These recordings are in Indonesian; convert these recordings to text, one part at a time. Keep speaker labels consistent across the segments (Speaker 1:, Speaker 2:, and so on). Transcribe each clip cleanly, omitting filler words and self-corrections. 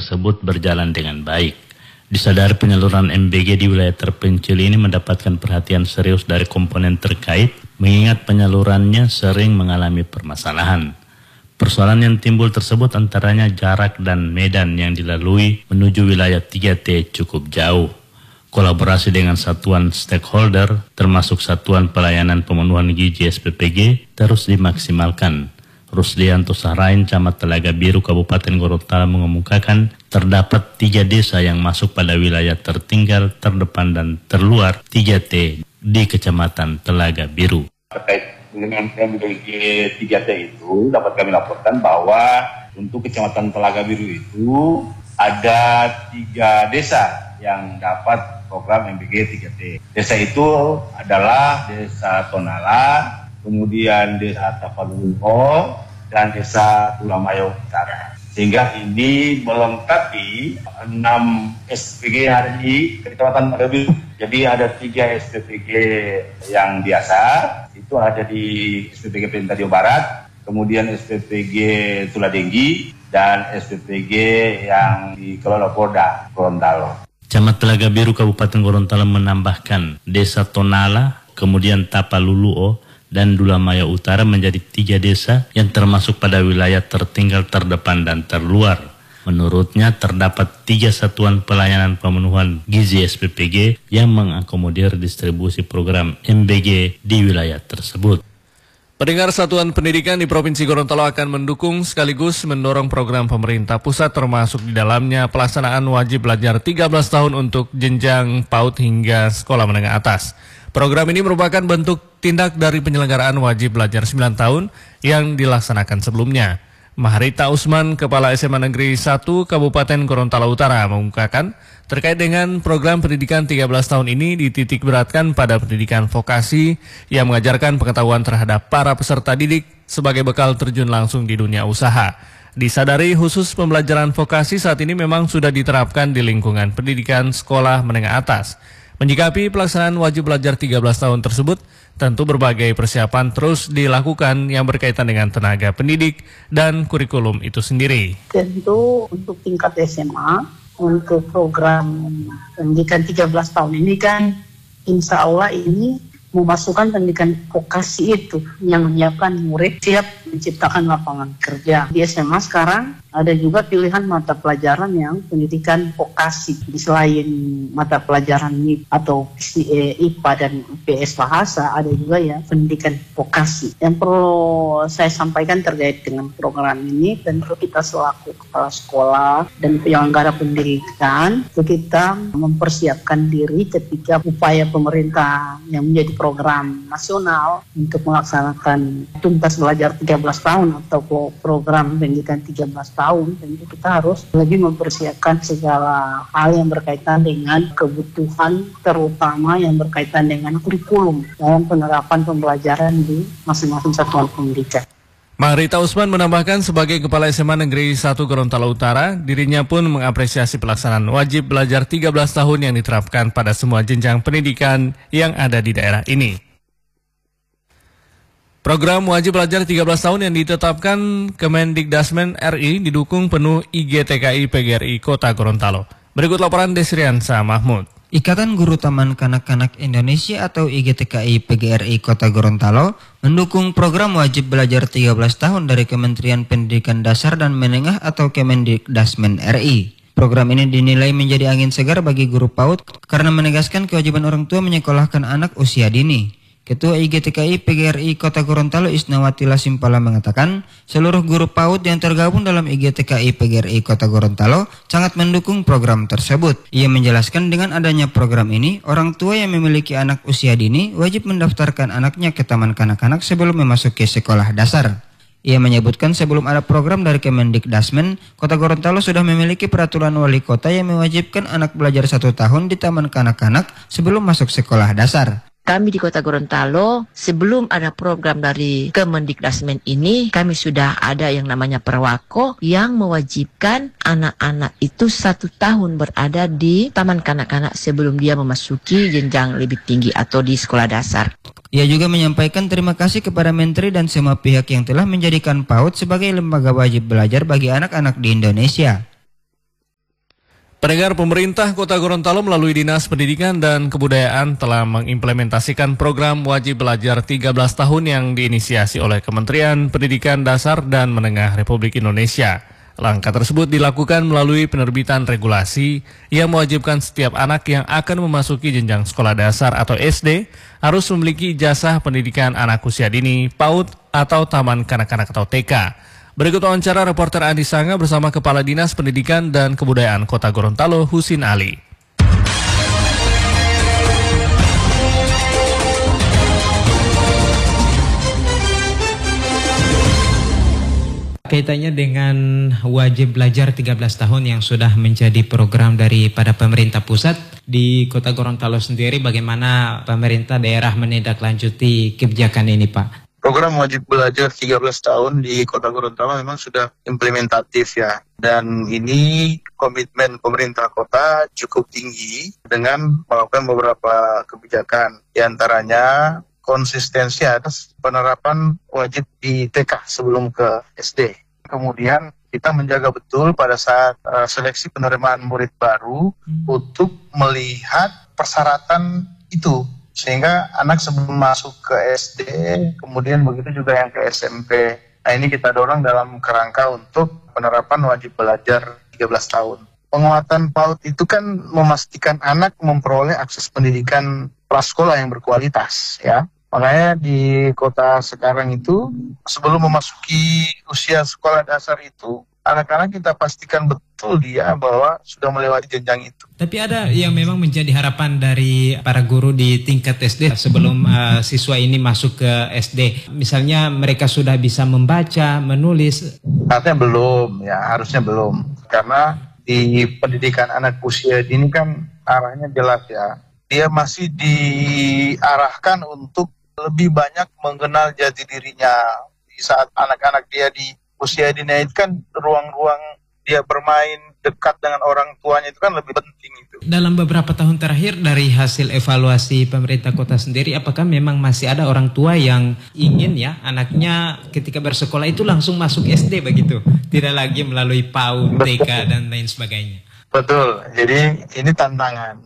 Speaker 1: tersebut berjalan dengan baik. Disadari penyaluran MBG di wilayah terpencil ini mendapatkan perhatian serius dari komponen terkait, mengingat penyalurannya sering mengalami permasalahan. Persoalan yang timbul tersebut antaranya jarak dan medan yang dilalui menuju wilayah 3T cukup jauh. Kolaborasi dengan satuan stakeholder, termasuk Satuan Pelayanan Pemenuhan Gizi SPPG, terus dimaksimalkan. Ruslianto Sahrain, Camat Telaga Biru, Kabupaten Gorontalo mengemukakan terdapat 3 desa yang masuk pada wilayah tertinggal, terdepan, dan terluar 3T di Kecamatan Telaga Biru.
Speaker 2: Terkait dengan MBG 3T itu dapat kami laporkan bahwa untuk Kecamatan Telaga Biru itu ada 3 desa yang dapat program MBG 3T. Desa itu adalah Desa Tonala, kemudian Desa Tapalungo, dan Desa Tulamayo Utara. Sehingga ini melengkapi 6 SPG hari ini Kecamatan Telaga Biru. Jadi ada 3 SPPG yang biasa, itu ada di SPPG Pemerintah Jawa Barat, kemudian SPPG Tuladenggi, dan SPPG yang dikelola Polda Gorontalo.
Speaker 1: Camat Telaga Biru Kabupaten Gorontalo menambahkan Desa Tonala, kemudian Tapaluluo, dan Dulamaya Utara menjadi 3 desa yang termasuk pada wilayah tertinggal, terdepan, dan terluar. Menurutnya terdapat 3 satuan pelayanan pemenuhan gizi SPPG yang mengakomodir distribusi program MBG di wilayah tersebut.
Speaker 3: Pendengar, Satuan Pendidikan di Provinsi Gorontalo akan mendukung sekaligus mendorong program pemerintah pusat termasuk di dalamnya pelaksanaan wajib belajar 13 tahun untuk jenjang PAUD hingga sekolah menengah atas. Program ini merupakan bentuk tindak dari penyelenggaraan wajib belajar 9 tahun yang dilaksanakan sebelumnya. Maharita Usman, Kepala SMA Negeri 1 Kabupaten Gorontalo Utara, mengungkapkan terkait dengan program pendidikan 13 tahun ini dititik beratkan pada pendidikan vokasi yang mengajarkan pengetahuan terhadap para peserta didik sebagai bekal terjun langsung di dunia usaha. Disadari khusus pembelajaran vokasi saat ini memang sudah diterapkan di lingkungan pendidikan sekolah menengah atas. Menyikapi pelaksanaan wajib belajar 13 tahun tersebut, tentu berbagai persiapan terus dilakukan yang berkaitan dengan tenaga pendidik dan kurikulum itu sendiri.
Speaker 4: Tentu untuk tingkat SMA, untuk program pendidikan 13 tahun ini kan insya Allah ini memasukkan pendidikan vokasi itu yang menyiapkan murid siap menciptakan lapangan kerja. Di SMA sekarang ada juga pilihan mata pelajaran yang pendidikan vokasi. Selain mata pelajaran MIP atau IPA dan IPS bahasa, ada juga ya pendidikan vokasi. Yang perlu saya sampaikan terkait dengan program ini, tentu kita selaku kepala sekolah dan penyelenggara pendidikan, kita mempersiapkan diri ketika upaya pemerintah yang menjadi program nasional untuk melaksanakan tuntas belajar 13 tahun atau program pendidikan 13 tahun, tentu kita harus lebih mempersiapkan segala hal yang berkaitan dengan kebutuhan, terutama yang berkaitan dengan kurikulum dalam penerapan pembelajaran di masing-masing satuan pendidikan.
Speaker 3: Maharita Usman menambahkan sebagai Kepala SMA Negeri 1 Gorontalo Utara, dirinya pun mengapresiasi pelaksanaan wajib belajar 13 tahun yang diterapkan pada semua jenjang pendidikan yang ada di daerah ini. Program wajib belajar 13 tahun yang ditetapkan Kemendikdasmen RI didukung penuh IGTKI PGRI Kota Gorontalo. Berikut laporan Desriansa Mahmud.
Speaker 5: Ikatan Guru Taman Kanak-Kanak Indonesia atau IGTKI PGRI Kota Gorontalo mendukung program wajib belajar 13 tahun dari Kementerian Pendidikan Dasar dan Menengah atau Kemendikdasmen RI. Program ini dinilai menjadi angin segar bagi guru PAUD karena menegaskan kewajiban orang tua menyekolahkan anak usia dini. Ketua IGTKI PGRI Kota Gorontalo Isnawati Lasimpala mengatakan seluruh guru PAUD yang tergabung dalam IGTKI PGRI Kota Gorontalo sangat mendukung program tersebut. Ia menjelaskan dengan adanya program ini, orang tua yang memiliki anak usia dini wajib mendaftarkan anaknya ke taman kanak-kanak sebelum memasuki sekolah dasar. Ia menyebutkan sebelum ada program dari Kemendikdasmen, Kota Gorontalo sudah memiliki peraturan wali kota yang mewajibkan anak belajar 1 tahun di taman kanak-kanak sebelum masuk sekolah dasar.
Speaker 6: Kami di Kota Gorontalo, sebelum ada program dari Kemendikdasmen ini, kami sudah ada yang namanya Perwako yang mewajibkan anak-anak itu 1 tahun berada di taman kanak-kanak sebelum dia memasuki jenjang lebih tinggi atau di sekolah dasar.
Speaker 5: Ia juga menyampaikan terima kasih kepada Menteri dan semua pihak yang telah menjadikan PAUD sebagai lembaga wajib belajar bagi anak-anak di Indonesia.
Speaker 3: Pendengar, pemerintah Kota Gorontalo melalui Dinas Pendidikan dan Kebudayaan telah mengimplementasikan program wajib belajar 13 tahun yang diinisiasi oleh Kementerian Pendidikan Dasar dan Menengah Republik Indonesia. Langkah tersebut dilakukan melalui penerbitan regulasi yang mewajibkan setiap anak yang akan memasuki jenjang sekolah dasar atau SD harus memiliki ijazah pendidikan anak usia dini, PAUD atau Taman Kanak-Kanak atau TK. Berikut wawancara reporter Andi Sanga bersama Kepala Dinas Pendidikan dan Kebudayaan Kota Gorontalo, Husin Ali.
Speaker 7: Kaitannya dengan wajib belajar 13 tahun yang sudah menjadi program daripada pemerintah pusat di Kota Gorontalo sendiri, bagaimana pemerintah daerah menindaklanjuti kebijakan ini, Pak?
Speaker 8: Program wajib belajar 13 tahun di Kota Gorontalo memang sudah implementatif ya. Dan ini komitmen pemerintah kota cukup tinggi dengan melakukan beberapa kebijakan. Di antaranya konsistensi atas penerapan wajib di TK sebelum ke SD. Kemudian kita menjaga betul pada saat seleksi penerimaan murid baru untuk melihat persyaratan itu. Sehingga anak sebelum masuk ke SD, kemudian begitu juga yang ke SMP. Nah, ini kita dorong dalam kerangka untuk penerapan wajib belajar 13 tahun. Penguatan PAUD itu kan memastikan anak memperoleh akses pendidikan prasekolah yang berkualitas, ya. Makanya di kota sekarang itu, sebelum memasuki usia sekolah dasar itu, anak-anak kita pastikan betul dia bahwa sudah melewati jenjang itu.
Speaker 7: Tapi ada yang memang menjadi harapan dari para guru di tingkat SD sebelum siswa ini masuk ke SD. Misalnya mereka sudah bisa membaca, menulis.
Speaker 8: Artinya belum, ya harusnya belum. Karena di pendidikan anak usia dini kan arahnya jelas ya. Dia masih diarahkan untuk lebih banyak mengenal jati dirinya. Di saat anak-anak dia di usia dini itu kan ruang-ruang dia bermain dekat dengan orang tuanya itu kan lebih penting itu.
Speaker 7: Dalam beberapa tahun terakhir dari hasil evaluasi pemerintah kota sendiri, apakah memang masih ada orang tua yang ingin ya anaknya ketika bersekolah itu langsung masuk SD begitu? Tidak lagi melalui PAUD, TK dan lain sebagainya.
Speaker 8: Betul, jadi ini tantangan.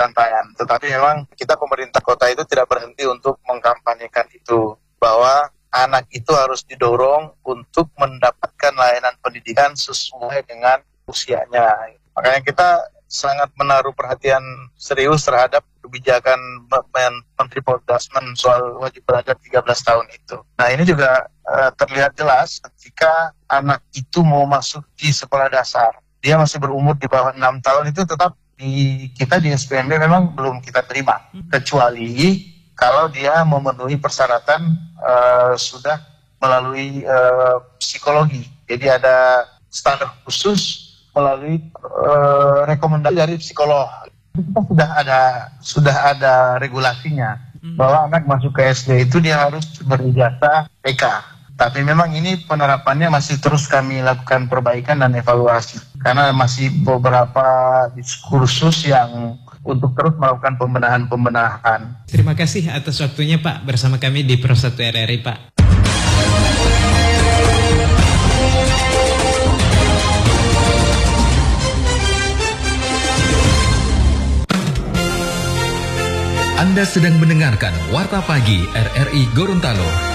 Speaker 8: Tetapi memang kita pemerintah kota itu tidak berhenti untuk mengkampanyekan itu. Bahwa anak itu harus didorong untuk mendapatkan layanan pendidikan sesuai dengan usianya. Makanya kita sangat menaruh perhatian serius terhadap kebijakan Menteri Perdesmen soal wajib belajar 13 tahun itu. Nah ini juga terlihat jelas ketika anak itu mau masuk di sekolah dasar. Dia masih berumur di bawah 6 tahun itu tetap kita di SPMB memang belum kita terima. Kecuali kalau dia memenuhi persyaratan sudah melalui psikologi. Jadi ada standar khusus melalui rekomendasi dari psikolog. Kita sudah ada regulasinya bahwa anak masuk ke SD itu dia harus berijazah TK. Tapi memang ini penerapannya masih terus kami lakukan perbaikan dan evaluasi. Karena masih beberapa diskursus yang untuk terus melakukan pembenahan.
Speaker 7: Terima kasih atas waktunya Pak bersama kami di Pro 1 RRI Pak.
Speaker 9: Anda sedang mendengarkan Warta Pagi RRI Gorontalo.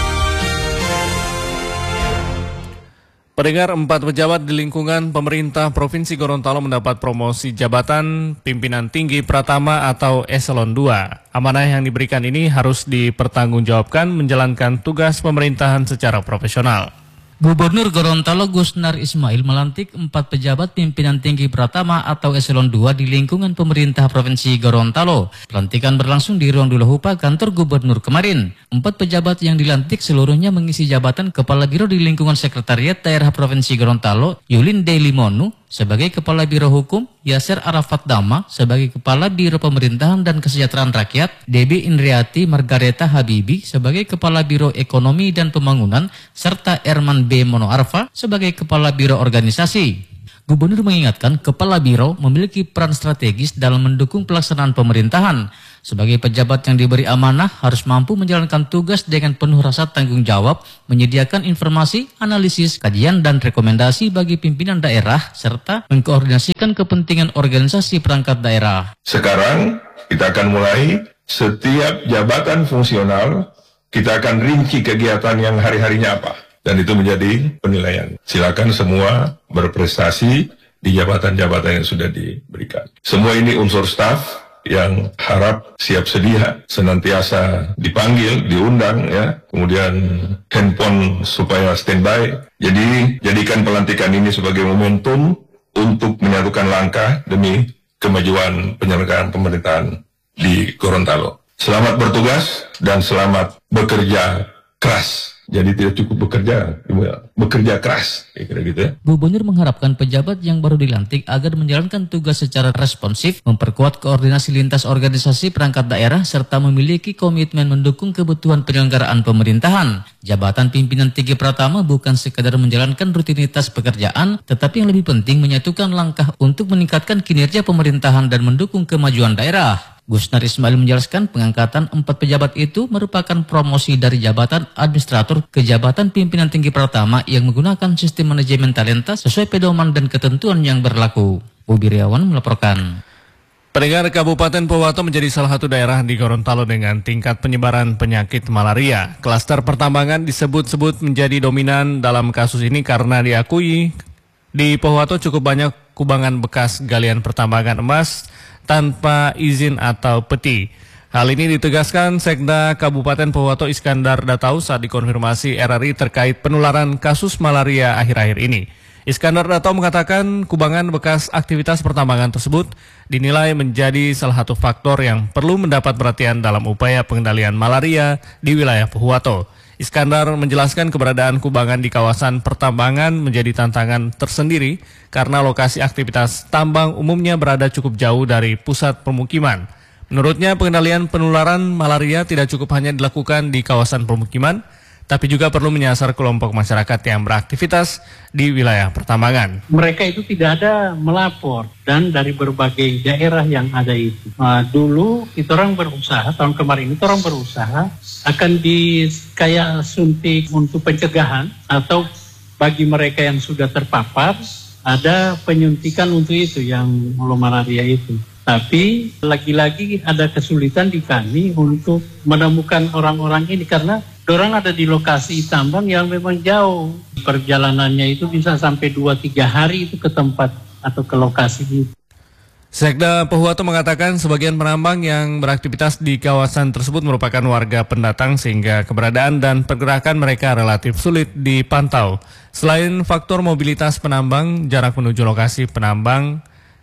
Speaker 3: Pendengar, 4 pejabat di lingkungan pemerintah Provinsi Gorontalo mendapat promosi jabatan pimpinan tinggi Pratama atau Eselon 2. Amanah yang diberikan ini harus dipertanggungjawabkan menjalankan tugas pemerintahan secara profesional.
Speaker 10: Gubernur Gorontalo Gusnar Ismail melantik 4 pejabat pimpinan tinggi Pratama atau Eselon 2 di lingkungan pemerintah Provinsi Gorontalo. Pelantikan berlangsung di Ruang Dulahupa kantor Gubernur kemarin. 4 pejabat yang dilantik seluruhnya mengisi jabatan Kepala Biro di lingkungan Sekretariat Daerah Provinsi Gorontalo, Yulin Delimonu, sebagai Kepala Biro Hukum, Yasser Arafat Dama sebagai Kepala Biro Pemerintahan dan Kesejahteraan Rakyat, Debbie Indriati Margareta Habibi sebagai Kepala Biro Ekonomi dan Pembangunan, serta Erman B. Monoarfa sebagai Kepala Biro Organisasi. Gubernur mengingatkan Kepala Biro memiliki peran strategis dalam mendukung pelaksanaan pemerintahan. Sebagai pejabat yang diberi amanah harus mampu menjalankan tugas dengan penuh rasa tanggung jawab, menyediakan informasi, analisis, kajian, dan rekomendasi bagi pimpinan daerah, serta mengkoordinasikan kepentingan organisasi perangkat daerah.
Speaker 11: Sekarang kita akan mulai setiap jabatan fungsional, kita akan rinci kegiatan yang hari-harinya apa. Dan itu menjadi penilaian. Silakan semua berprestasi di jabatan-jabatan yang sudah diberikan. Semua ini unsur staf yang harap siap sedia, senantiasa dipanggil, diundang, ya. Kemudian handphone supaya standby. Jadi jadikan pelantikan ini sebagai momentum untuk menyatukan langkah demi kemajuan penyelenggaraan pemerintahan di Gorontalo. Selamat bertugas dan selamat bekerja keras. Jadi tidak cukup bekerja keras, kira-kira gitu ya.
Speaker 10: Gubernur mengharapkan pejabat yang baru dilantik agar menjalankan tugas secara responsif, memperkuat koordinasi lintas organisasi perangkat daerah, serta memiliki komitmen mendukung kebutuhan penyelenggaraan pemerintahan. Jabatan pimpinan tinggi Pratama bukan sekadar menjalankan rutinitas pekerjaan, tetapi yang lebih penting menyatukan langkah untuk meningkatkan kinerja pemerintahan dan mendukung kemajuan daerah. Gusnar Ismail menjelaskan pengangkatan 4 pejabat itu merupakan promosi dari jabatan administrator ke jabatan pimpinan tinggi Pratama yang menggunakan sistem manajemen talenta sesuai pedoman dan ketentuan yang berlaku. Bobi Riawan melaporkan.
Speaker 3: Pendengar, Kabupaten Pohuwato menjadi salah satu daerah di Gorontalo dengan tingkat penyebaran penyakit malaria. Klaster pertambangan disebut-sebut menjadi dominan dalam kasus ini karena diakui di Pohuwato cukup banyak kubangan bekas galian pertambangan emas tanpa izin atau peti. Hal ini ditegaskan Sekda Kabupaten Pohuwato Iskandar Datau saat dikonfirmasi RRI terkait penularan kasus malaria akhir-akhir ini. Iskandar Datau mengatakan kubangan bekas aktivitas pertambangan tersebut dinilai menjadi salah satu faktor yang perlu mendapat perhatian dalam upaya pengendalian malaria di wilayah Pohuwato. Iskandar menjelaskan keberadaan kubangan di kawasan pertambangan menjadi tantangan tersendiri karena lokasi aktivitas tambang umumnya berada cukup jauh dari pusat pemukiman. Menurutnya pengendalian penularan malaria tidak cukup hanya dilakukan di kawasan pemukiman, tapi juga perlu menyasar kelompok masyarakat yang beraktivitas di wilayah pertambangan.
Speaker 12: Mereka itu tidak ada melapor dan dari berbagai daerah yang ada itu. Dulu kita orang berusaha, tahun kemarin itu orang berusaha akan kayak suntik untuk pencegahan atau bagi mereka yang sudah terpapar ada penyuntikan untuk itu yang malaria itu. Tapi lagi-lagi ada kesulitan di kami untuk menemukan orang-orang ini karena orang ada di lokasi tambang yang memang jauh. Perjalanannya itu bisa sampai 2-3 hari itu ke tempat atau ke lokasi itu.
Speaker 3: Sekda Pohuwato mengatakan sebagian penambang yang beraktivitas di kawasan tersebut merupakan warga pendatang sehingga keberadaan dan pergerakan mereka relatif sulit dipantau. Selain faktor mobilitas penambang, jarak menuju lokasi penambang,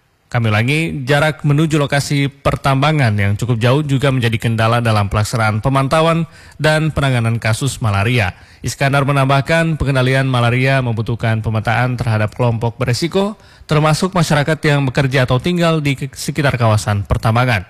Speaker 3: jarak menuju lokasi pertambangan yang cukup jauh juga menjadi kendala dalam pelaksanaan pemantauan dan penanganan kasus malaria. Iskandar menambahkan pengendalian malaria membutuhkan pemetaan terhadap kelompok beresiko, termasuk masyarakat yang bekerja atau tinggal di sekitar kawasan pertambangan.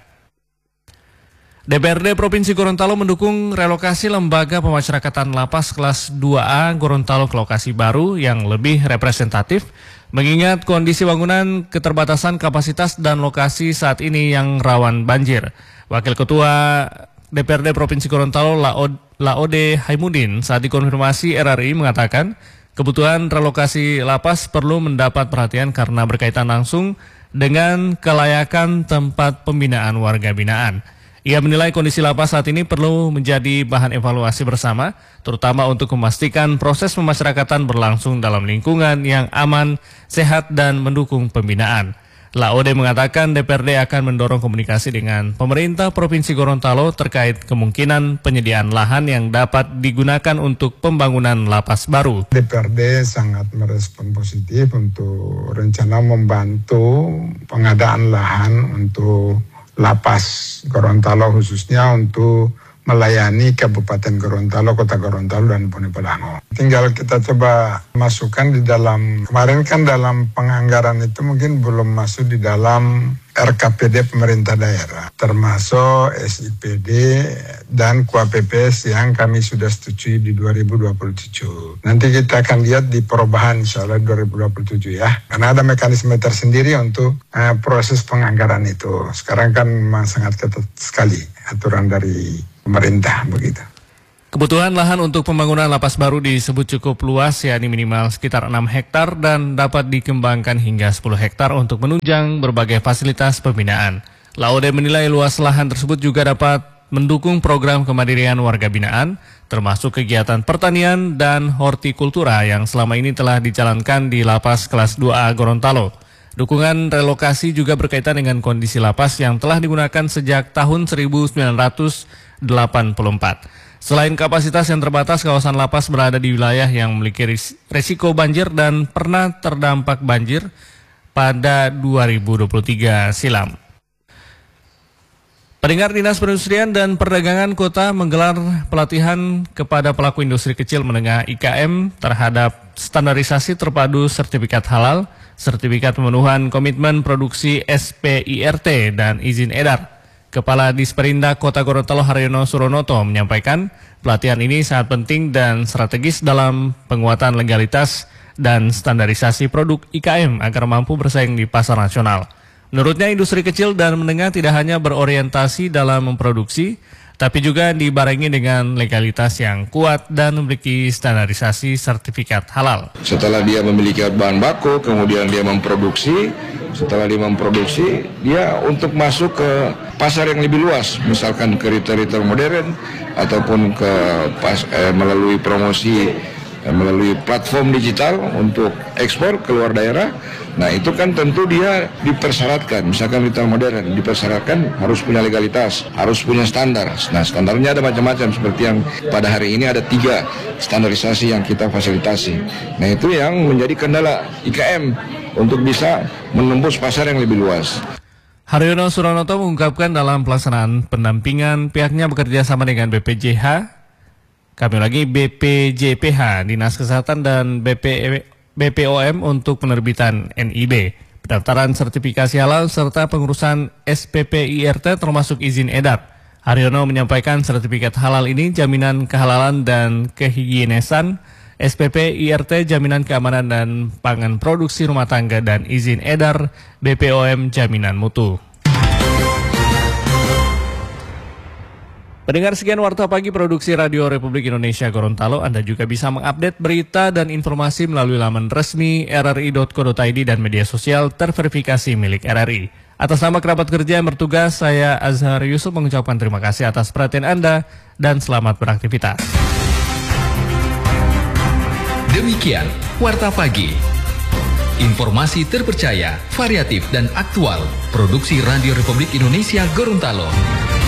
Speaker 3: DPRD Provinsi Gorontalo mendukung relokasi lembaga pemasyarakatan lapas kelas 2A Gorontalo ke lokasi baru yang lebih representatif, mengingat kondisi bangunan, keterbatasan kapasitas dan lokasi saat ini yang rawan banjir. Wakil Ketua DPRD Provinsi Gorontalo Laode Haimudin saat dikonfirmasi RRI mengatakan kebutuhan relokasi lapas perlu mendapat perhatian karena berkaitan langsung dengan kelayakan tempat pembinaan warga binaan. Ia menilai kondisi lapas saat ini perlu menjadi bahan evaluasi bersama, terutama untuk memastikan proses pemasyarakatan berlangsung dalam lingkungan yang aman, sehat, dan mendukung pembinaan. Laode mengatakan DPRD akan mendorong komunikasi dengan pemerintah Provinsi Gorontalo terkait kemungkinan penyediaan lahan yang dapat digunakan untuk pembangunan lapas baru.
Speaker 13: DPRD sangat merespon positif untuk rencana membantu pengadaan lahan untuk lapas Gorontalo, khususnya untuk melayani Kabupaten Gorontalo, Kota Gorontalo, dan Bone Bolango. Tinggal kita coba masukkan di dalam, kemarin kan dalam penganggaran itu mungkin belum masuk di dalam RKPD pemerintah daerah, termasuk SIPD dan KUAPPS yang kami sudah setujui di 2027. Nanti kita akan lihat di perubahan insya Allah 2027 ya, karena ada mekanisme tersendiri untuk proses penganggaran itu. Sekarang kan memang sangat ketat sekali aturan dari pemerintah begitu.
Speaker 3: Kebutuhan lahan untuk pembangunan lapas baru disebut cukup luas, yakni minimal sekitar 6 hektar dan dapat dikembangkan hingga 10 hektar untuk menunjang berbagai fasilitas pembinaan. Laude menilai luas lahan tersebut juga dapat mendukung program kemandirian warga binaan, termasuk kegiatan pertanian dan hortikultura yang selama ini telah dijalankan di lapas kelas 2A Gorontalo. Dukungan relokasi juga berkaitan dengan kondisi lapas yang telah digunakan sejak tahun 1984. Selain kapasitas yang terbatas, kawasan lapas berada di wilayah yang memiliki resiko banjir dan pernah terdampak banjir pada 2023 silam. Pendengar, Dinas Perindustrian dan Perdagangan Kota menggelar pelatihan kepada pelaku industri kecil menengah IKM terhadap standarisasi terpadu sertifikat halal, sertifikat pemenuhan komitmen produksi SPIRT, dan izin edar. Kepala Disperindak Kota Gorontalo Haryono Suronoto menyampaikan pelatihan ini sangat penting dan strategis dalam penguatan legalitas dan standarisasi produk IKM agar mampu bersaing di pasar nasional. Menurutnya, industri kecil dan menengah tidak hanya berorientasi dalam memproduksi, tapi juga dibarengi dengan legalitas yang kuat dan memiliki standarisasi sertifikat halal.
Speaker 14: Setelah dia memiliki bahan baku, kemudian dia memproduksi. Setelah dia memproduksi, dia untuk masuk ke pasar yang lebih luas, misalkan ke retail modern ataupun ke melalui promosi melalui platform digital untuk ekspor ke luar daerah. Nah, itu kan tentu dia dipersyaratkan, misalkan retail modern dipersyaratkan harus punya legalitas, harus punya standar. Nah, standarnya ada macam-macam, seperti yang pada hari ini ada 3 standarisasi yang kita fasilitasi. Nah, itu yang menjadi kendala IKM untuk bisa menembus pasar yang lebih luas.
Speaker 3: Haryono Suronoto mengungkapkan dalam pelaksanaan pendampingan pihaknya bekerja sama dengan BPJH, BPJPH, Dinas Kesehatan dan BPOM untuk penerbitan NIB, pendaftaran sertifikasi halal serta pengurusan SPPIRT termasuk izin edar. Haryono menyampaikan sertifikat halal ini jaminan kehalalan dan kehigienesan, SPPIRT jaminan keamanan dan pangan produksi rumah tangga, dan izin edar BPOM jaminan mutu. Pendengar, sekian Warta Pagi Produksi Radio Republik Indonesia Gorontalo. Anda juga bisa mengupdate berita dan informasi melalui laman resmi rri.co.id dan media sosial terverifikasi milik RRI. Atas nama kerabat kerja yang bertugas, saya Azhar Yusuf mengucapkan terima kasih atas perhatian Anda dan selamat beraktivitas.
Speaker 9: Demikian Warta Pagi. Informasi terpercaya, variatif dan aktual. Produksi Radio Republik Indonesia Gorontalo.